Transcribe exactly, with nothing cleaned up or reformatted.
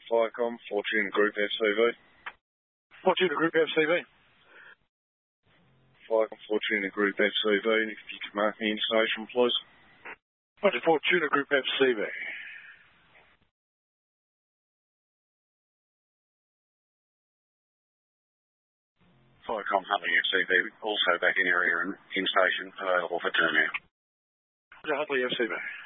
Firecom, Fortuna Group F C V. Fortuna Group F C V. Firecom, Fortuna Group F C V. If you could mark me in station, please. Roger, Fortuna Group F C V. Firecom, Huntley F C V, also back in area and in station, available for turnout. Roger, Huntley F C V.